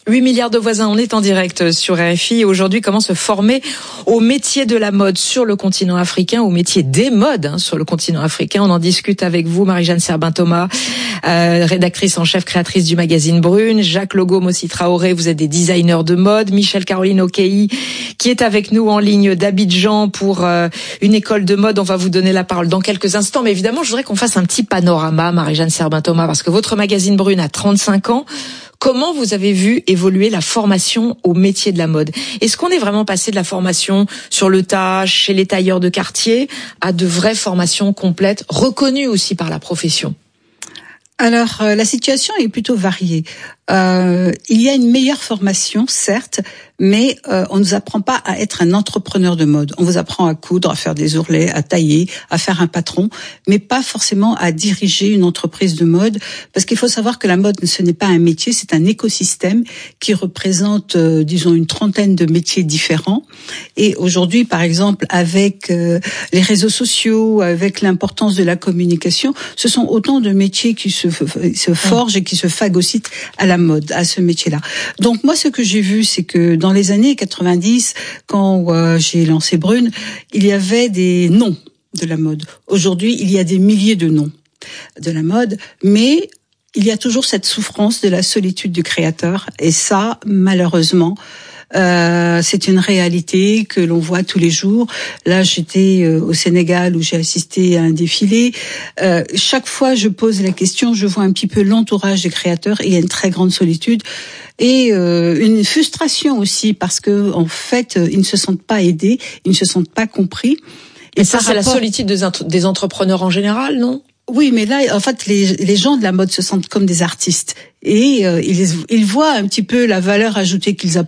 8 milliards de voisins, on est en direct sur RFI et aujourd'hui comment se former au métier de la mode sur le continent africain, au métier des modes sur le continent africain. On en discute avec vous, Marie-Jeanne Serbin-Thomas, rédactrice en chef, créatrice du magazine Brune, Jacques Logo Mossi Traoré, vous êtes des designers de mode, Michel Caroline Okei qui est avec nous en ligne d'Abidjan pour une école de mode. On va vous donner la parole dans quelques instants, mais évidemment je voudrais qu'on fasse un petit panorama, Marie-Jeanne Serbin-Thomas, parce que votre magazine Brune a 35 ans. Comment vous avez vu évoluer la formation au métier de la mode? Est-ce qu'on est vraiment passé de la formation sur le tas, chez les tailleurs de quartier, à de vraies formations complètes, reconnues aussi par la profession? Alors, la situation est plutôt variée. Il y a une meilleure formation, certes, mais on ne nous apprend pas à être un entrepreneur de mode. On vous apprend à coudre, à faire des ourlets, à tailler, à faire un patron, mais pas forcément à diriger une entreprise de mode, parce qu'il faut savoir que la mode, ce n'est pas un métier, c'est un écosystème qui représente, disons, une trentaine de métiers différents. Et aujourd'hui, par exemple, avec les réseaux sociaux, avec l'importance de la communication, ce sont autant de métiers qui se forgent et qui se phagocytent à la mode, à ce métier-là. Donc moi, ce que j'ai vu, c'est que dans les années 90, quand j'ai lancé Brune, il y avait des noms de la mode. Aujourd'hui, il y a des milliers de noms de la mode, mais il y a toujours cette souffrance de la solitude du créateur. Et ça, malheureusement, c'est une réalité que l'on voit tous les jours. Là, j'étais au Sénégal où j'ai assisté à un défilé. Chaque fois, je pose la question, je vois un petit peu l'entourage des créateurs et il y a une très grande solitude et une frustration aussi parce que en fait, ils ne se sentent pas aidés, ils ne se sentent pas compris. Et ça, c'est la solitude des entrepreneurs en général, non? Oui, mais là, en fait, les gens de la mode se sentent comme des artistes et ils voient un petit peu la valeur ajoutée qu'ils apportent